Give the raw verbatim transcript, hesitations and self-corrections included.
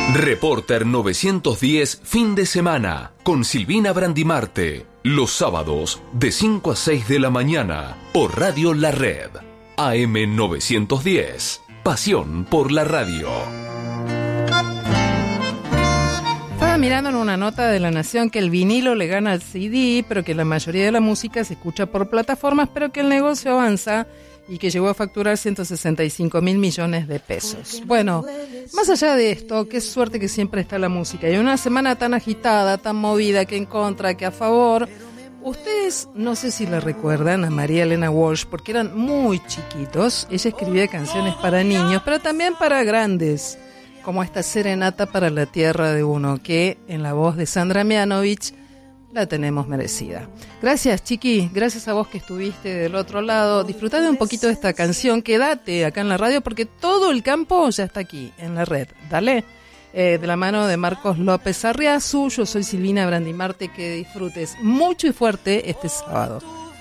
Reporter novecientos diez fin de semana con Silvina Brandimarte. Los sábados de cinco a seis de la mañana por Radio La Red. A M novecientos diez. Pasión por la radio. Estaba mirando en una nota de La Nación que el vinilo le gana al C D, pero que la mayoría de la música se escucha por plataformas, pero que el negocio avanza y que llegó a facturar ciento sesenta y cinco mil millones de pesos. Bueno, más allá de esto, qué suerte que siempre está la música. Y en una semana tan agitada, tan movida, que en contra, que a favor, ustedes no sé si la recuerdan a María Elena Walsh, porque eran muy chiquitos. Ella escribía canciones para niños, pero también para grandes, como esta Serenata para la Tierra de Uno, que en la voz de Sandra Mianovich la tenemos merecida. Gracias, Chiqui, gracias a vos que estuviste del otro lado. Disfrutá de un poquito de esta canción, quédate acá en la radio porque todo el campo ya está aquí, en la red. Dale, eh, de la mano de Marcos López Arriazu. Yo soy Silvina Brandimarte, que disfrutes mucho y fuerte este sábado.